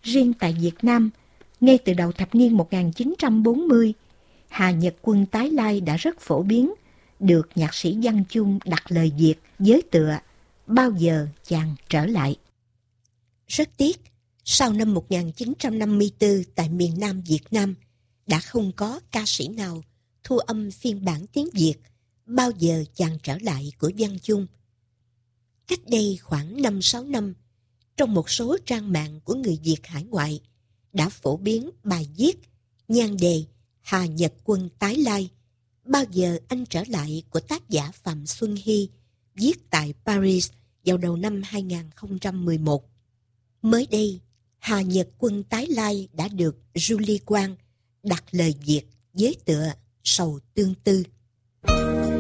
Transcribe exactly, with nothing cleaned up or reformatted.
Riêng tại Việt Nam, ngay từ đầu thập niên một nghìn chín trăm bốn mươi, Hà Nhật Quân tái lai đã rất phổ biến, được nhạc sĩ Văn Chung đặt lời Việt với tựa Bao giờ chàng trở lại. Rất tiếc, sau năm một nghìn chín trăm năm mươi tư tại miền Nam Việt Nam, đã không có ca sĩ nào thu âm phiên bản tiếng Việt Bao giờ chàng trở lại của Văn Chung. Cách đây khoảng năm sáu năm, trong một số trang mạng của người Việt hải ngoại, đã phổ biến bài viết nhan đề Hà Nhật Quân tái lai, Bao giờ anh trở lại của tác giả Phạm Xuân Hy, viết tại Paris vào đầu năm hai nghìn không trăm mười một. Mới đây, Hà Nhật Quân tái lai đã được Julie Quang đặt lời Việt với tựa Sầu tương tư.